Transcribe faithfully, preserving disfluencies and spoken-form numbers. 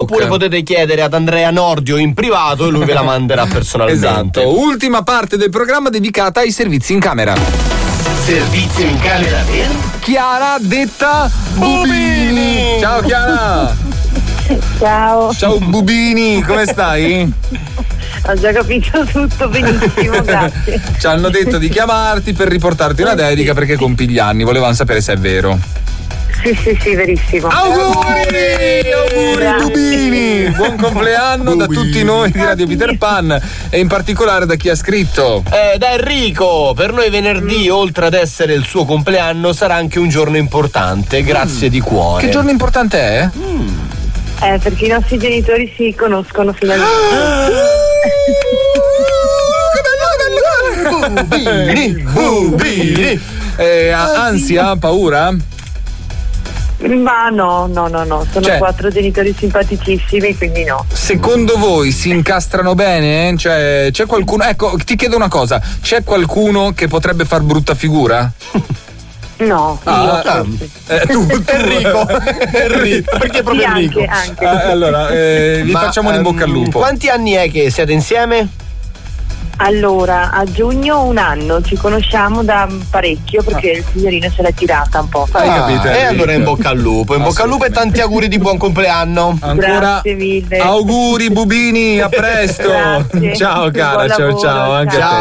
Oppure potete chiedere ad Andrea Nordio in privato e lui ve la manderà personalmente. Esatto. Ultima parte del programma dedicata ai servizi in camera. Servizio in camera per Chiara detta Bubini. Ciao Chiara. Ciao. Ciao Bubini, come stai? Ho già capito tutto benissimo, grazie. Ci hanno detto di chiamarti per riportarti una dedica perché compi gli anni, volevano sapere se è vero. Sì, sì, sì, verissimo. Auguri! Auguri Bubini! Buon compleanno da tutti noi di Radio Peter Pan e in particolare da chi ha scritto. Eh, da Enrico, per noi venerdì, mm. oltre ad essere il suo compleanno, sarà anche un giorno importante, grazie mm. di cuore. Che giorno importante è? Mm. Eh, perché i nostri genitori si conoscono finalmente. Ah! Bubini, Bubini. Eh, ansia, paura? Ma no, no, no, no, sono cioè, quattro genitori simpaticissimi, quindi no. Secondo voi si incastrano bene? Cioè, c'è qualcuno, ecco, ti chiedo una cosa, c'è qualcuno che potrebbe far brutta figura? No, ah, io eh, tu, tu Enrico, Enrico, perché proprio sì, Enrico? Anche, anche. Ah, allora, eh, vi Ma, facciamo un in bocca al lupo. Quanti anni è che siete insieme? Allora, a giugno un anno, ci conosciamo da parecchio perché ah. il signorino se l'è tirata un po'. Hai capito? E allora in bocca al lupo, in bocca al lupo e tanti auguri di buon compleanno. Ancora grazie mille. Auguri Bubini, a presto. Grazie. Ciao cara, ciao ciao, anche ciao. A te.